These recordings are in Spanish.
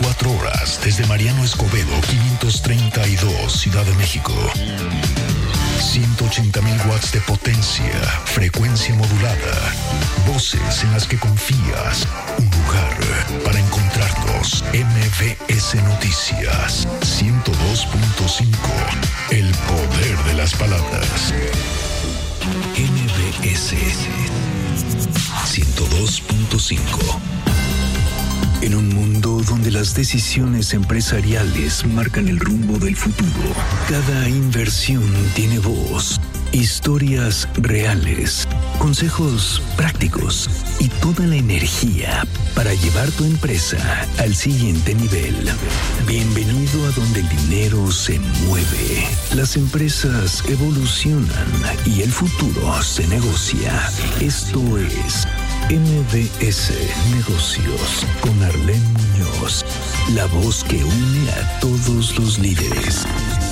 24 horas desde Mariano Escobedo 532, Ciudad de México. 180,000 watts de potencia, frecuencia modulada, voces en las que confías, un lugar para encontrarnos. MBS Noticias 102.5, el poder de las palabras. MBS 102.5. En un mundo donde las decisiones empresariales marcan el rumbo del futuro, cada inversión tiene voz, historias reales, consejos prácticos y toda la energía para llevar tu empresa al siguiente nivel. Bienvenido a donde el dinero se mueve, las empresas evolucionan y el futuro se negocia. Esto es MBS Negocios con Arlene Muñoz, la voz que une a todos los líderes.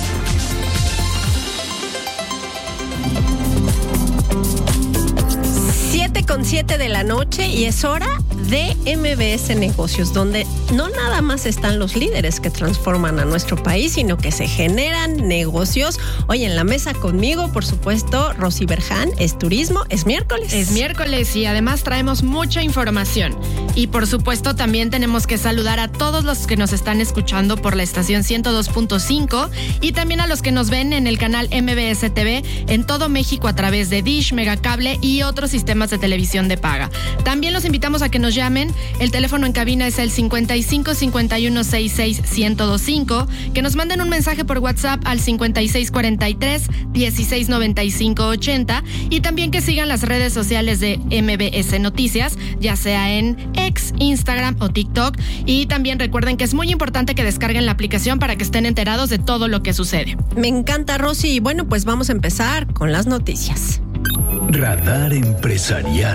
7:07 de la noche y es hora de MBS Negocios, donde no nada más están los líderes que transforman a nuestro país, sino que se generan negocios. Hoy en la mesa conmigo, por supuesto, Rosy Berján, es turismo, es miércoles. Es miércoles y además traemos mucha información. Y por supuesto también tenemos que saludar a todos los que nos están escuchando por la estación 102.5 y también a los que nos ven en el canal MBS TV en todo México a través de Dish, Megacable y otros sistemas de televisión de paga. También los invitamos a que nos llamen. El teléfono en cabina es el 55 51 66 1025. Que nos manden un mensaje por WhatsApp al 56 43 16 95 80 y también que sigan las redes sociales de MBS Noticias, ya sea en X, Instagram o TikTok. Y también recuerden que es muy importante que descarguen la aplicación para que estén enterados de todo lo que sucede. Me encanta, Rosy. Y bueno, pues vamos a empezar con las noticias. Radar Empresarial.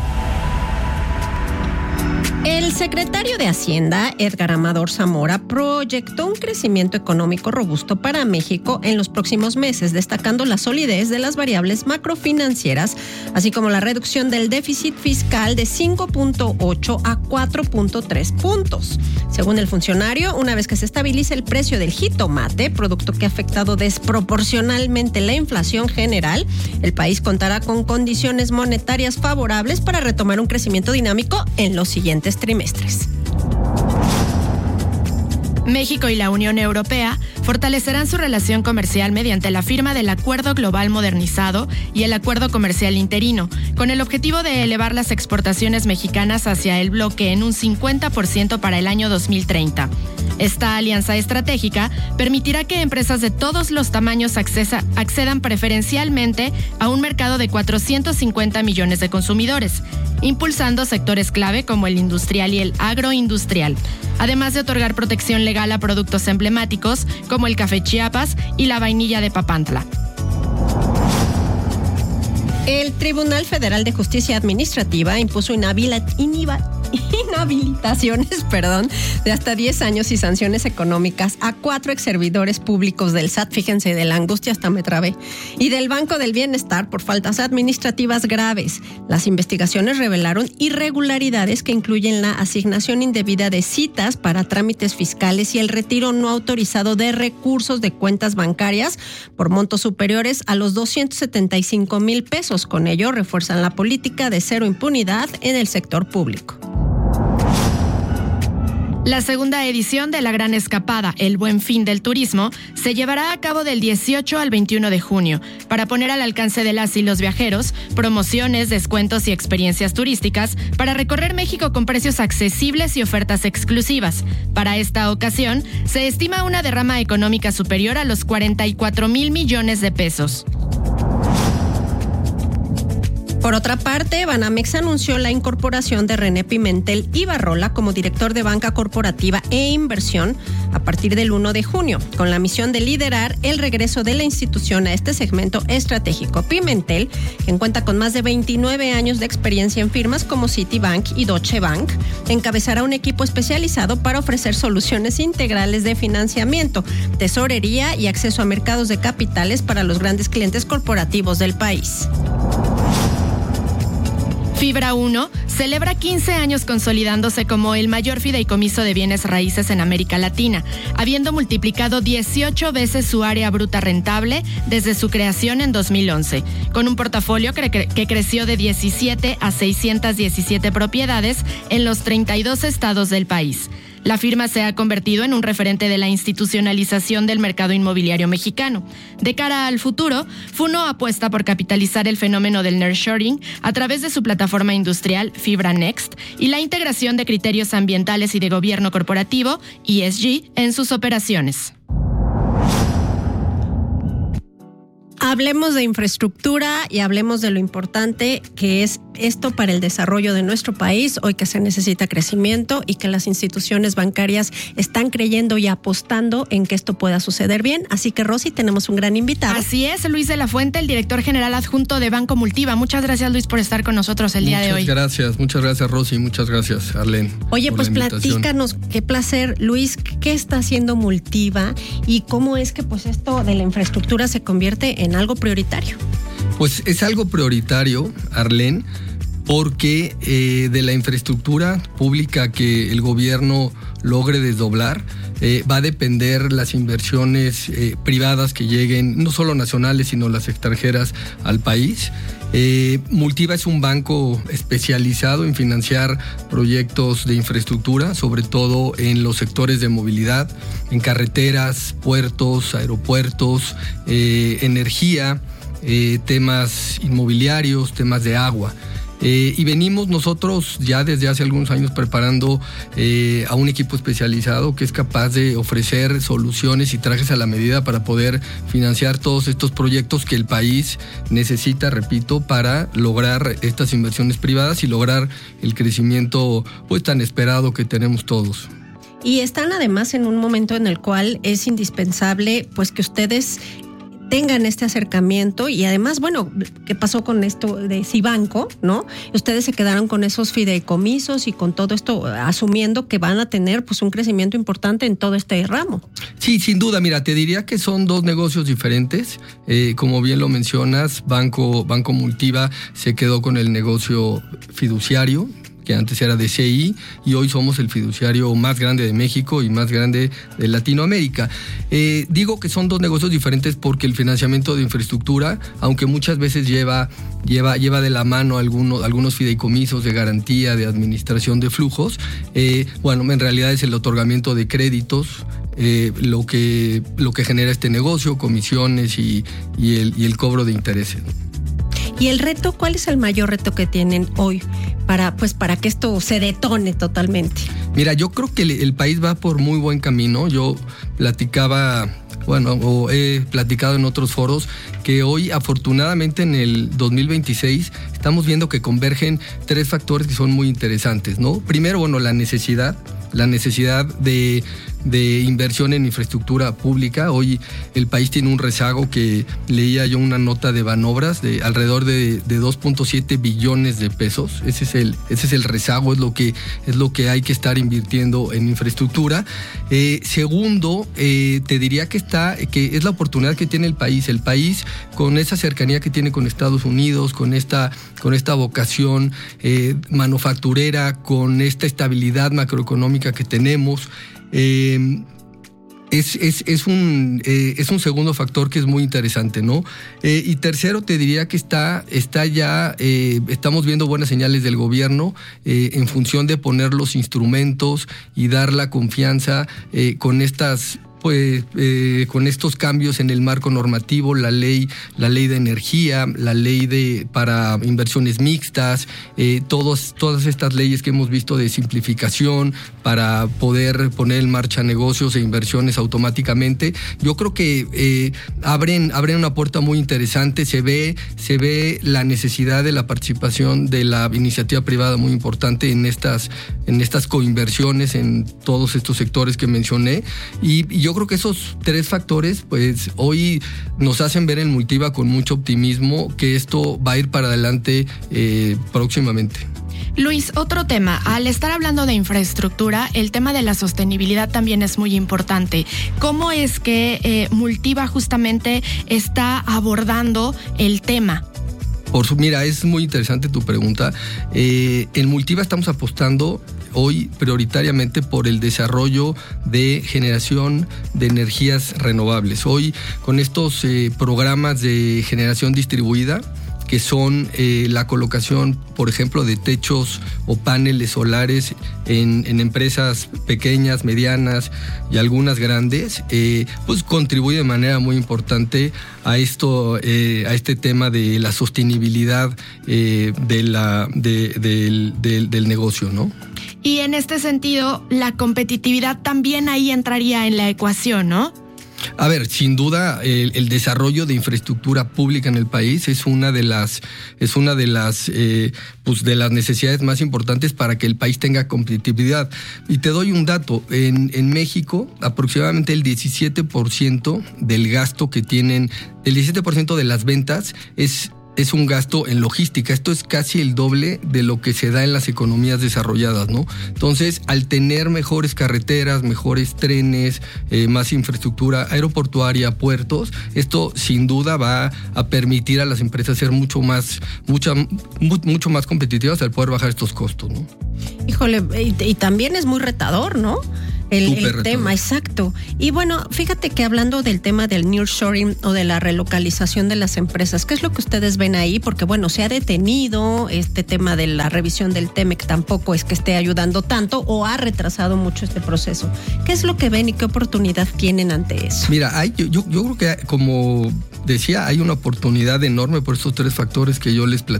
El secretario de Hacienda, Edgar Amador Zamora, proyectó un crecimiento económico robusto para México en los próximos meses, destacando la solidez de las variables macrofinancieras, así como la reducción del déficit fiscal de 5.8 a 4.3 puntos. Según el funcionario, una vez que se estabilice el precio del jitomate, producto que ha afectado desproporcionalmente la inflación general, el país contará con condiciones monetarias favorables para retomar un crecimiento dinámico en los siguientes trimestres. México y la Unión Europea fortalecerán su relación comercial mediante la firma del Acuerdo Global Modernizado y el Acuerdo Comercial Interino, con el objetivo de elevar las exportaciones mexicanas hacia el bloque en un 50% para el año 2030. Esta alianza estratégica permitirá que empresas de todos los tamaños accedan preferencialmente a un mercado de 450 millones de consumidores, impulsando sectores clave como el industrial y el agroindustrial, además de otorgar protección legal a productos emblemáticos como el café Chiapas y la vainilla de Papantla. El Tribunal Federal de Justicia Administrativa impuso inhabilitaciones de hasta 10 años y sanciones económicas a 4 exservidores públicos del SAT, fíjense, de la angustia hasta me trabé, y del Banco del Bienestar por faltas administrativas graves. Las investigaciones revelaron irregularidades que incluyen la asignación indebida de citas para trámites fiscales y el retiro no autorizado de recursos de cuentas bancarias por montos superiores a los 275,000 pesos. Con ello, refuerzan la política de cero impunidad en el sector público. La segunda edición de la Gran Escapada, el Buen Fin del Turismo, se llevará a cabo del 18 al 21 de junio para poner al alcance de las y los viajeros promociones, descuentos y experiencias turísticas para recorrer México con precios accesibles y ofertas exclusivas. Para esta ocasión, se estima una derrama económica superior a los 44,000 millones de pesos. Por otra parte, Banamex anunció la incorporación de René Pimentel Ibarrola como director de banca corporativa e inversión a partir del 1 de junio, con la misión de liderar el regreso de la institución a este segmento estratégico. Pimentel, quien cuenta con más de 29 años de experiencia en firmas como Citibank y Deutsche Bank, encabezará un equipo especializado para ofrecer soluciones integrales de financiamiento, tesorería y acceso a mercados de capitales para los grandes clientes corporativos del país. Fibra 1 celebra 15 años consolidándose como el mayor fideicomiso de bienes raíces en América Latina, habiendo multiplicado 18 veces su área bruta rentable desde su creación en 2011, con un portafolio que creció de 17 a 617 propiedades en los 32 estados del país. La firma se ha convertido en un referente de la institucionalización del mercado inmobiliario mexicano. De cara al futuro, Funo apuesta por capitalizar el fenómeno del nearshoring a través de su plataforma industrial Fibra Next y la integración de criterios ambientales y de gobierno corporativo, ESG, en sus operaciones. Hablemos de infraestructura y hablemos de lo importante que es esto para el desarrollo de nuestro país, hoy que se necesita crecimiento y que las instituciones bancarias están creyendo y apostando en que esto pueda suceder bien. Así que, Rosy, tenemos un gran invitado. Así es, Luis de la Fuente, el director general adjunto de Banco Multiva. Muchas gracias, Luis, por estar con nosotros el día de hoy. Muchas gracias, Rosy, muchas gracias, Arlene. Oye, pues platícanos, qué placer, Luis, ¿qué está haciendo Multiva y cómo es que pues esto de la infraestructura se convierte en algo prioritario? Pues es algo prioritario, Arlene, porque de la infraestructura pública que el gobierno logre desdoblar, va a depender las inversiones privadas que lleguen, no solo nacionales, sino las extranjeras al país. Multiva es un banco especializado en financiar proyectos de infraestructura, sobre todo en los sectores de movilidad, en carreteras, puertos, aeropuertos, energía, temas inmobiliarios, temas de agua. Y venimos nosotros ya desde hace algunos años preparando a un equipo especializado que es capaz de ofrecer soluciones y trajes a la medida para poder financiar todos estos proyectos que el país necesita, repito, para lograr estas inversiones privadas y lograr el crecimiento pues tan esperado que tenemos todos. Y están además en un momento en el cual es indispensable pues que ustedes tengan este acercamiento y además, bueno, ¿qué pasó con esto de Cibanco, no? Ustedes se quedaron con esos fideicomisos y con todo esto, asumiendo que van a tener pues un crecimiento importante en todo este ramo. Sí, sin duda, mira, te diría que son dos negocios diferentes. Como bien lo mencionas, Banco Multiva se quedó con el negocio fiduciario, que antes era de CI, y hoy somos el fiduciario más grande de México y más grande de Latinoamérica. Digo que son dos negocios diferentes porque el financiamiento de infraestructura, aunque muchas veces lleva de la mano algunos fideicomisos de garantía, de administración de flujos, bueno, en realidad es el otorgamiento de créditos, lo que genera este negocio, comisiones y el cobro de intereses. ¿Y el reto? ¿Cuál es el mayor reto que tienen hoy para que esto se detone totalmente? Mira, yo creo que el país va por muy buen camino. Yo he platicado en otros foros que hoy, afortunadamente, en el 2026 estamos viendo que convergen tres factores que son muy interesantes, ¿no? Primero, bueno, la necesidad de inversión en infraestructura pública. Hoy el país tiene un rezago que leía yo una nota de Banobras de alrededor de 2.7 billones de pesos. Ese es el rezago, es lo que hay que estar invirtiendo en infraestructura. Segundo, te diría que es la oportunidad que tiene el país con esa cercanía que tiene con Estados Unidos, con esta vocación manufacturera, con esta estabilidad macroeconómica que tenemos. Es un segundo factor que es muy interesante, ¿no? Y tercero, te diría que estamos viendo buenas señales del gobierno en función de poner los instrumentos y dar la confianza con estos cambios en el marco normativo, la ley de energía, la ley para inversiones mixtas, todas estas leyes que hemos visto de simplificación para poder poner en marcha negocios e inversiones automáticamente. Yo creo que abren una puerta muy interesante. Se ve la necesidad de la participación de la iniciativa privada muy importante en estas coinversiones en todos estos sectores que mencioné, y yo creo que esos tres factores pues hoy nos hacen ver en Multiva con mucho optimismo que esto va a ir para adelante próximamente. Luis, otro tema. Al estar hablando de infraestructura, el tema de la sostenibilidad también es muy importante. ¿Cómo es que Multiva justamente está abordando el tema? Mira, es muy interesante tu pregunta. En Multiva estamos apostando hoy prioritariamente por el desarrollo de generación de energías renovables. Hoy, con estos programas de generación distribuida, que son la colocación, por ejemplo, de techos o paneles solares en empresas pequeñas, medianas y algunas grandes, pues contribuye de manera muy importante a este tema de la sostenibilidad del negocio, ¿no? Y en este sentido, la competitividad también ahí entraría en la ecuación, ¿no? A ver, sin duda el desarrollo de infraestructura pública en el país es una de las necesidades más importantes para que el país tenga competitividad. Y te doy un dato: en México aproximadamente el 17% del gasto que tienen, el 17% de las ventas es un gasto en logística. Esto es casi el doble de lo que se da en las economías desarrolladas, ¿no? Entonces, al tener mejores carreteras, mejores trenes, más infraestructura aeroportuaria, puertos, esto sin duda va a permitir a las empresas ser mucho más competitivas al poder bajar estos costos, ¿no? Híjole, y también es muy retador, ¿no? El tema, exacto. Y bueno, fíjate que hablando del tema del nearshoring o de la relocalización de las empresas, ¿qué es lo que ustedes ven ahí? Porque bueno, se ha detenido este tema de la revisión del TEMEC, tampoco es que esté ayudando tanto o ha retrasado mucho este proceso. ¿Qué es lo que ven y qué oportunidad tienen ante eso? Mira, yo creo que, como decía, hay una oportunidad enorme por estos tres factores que yo les platico.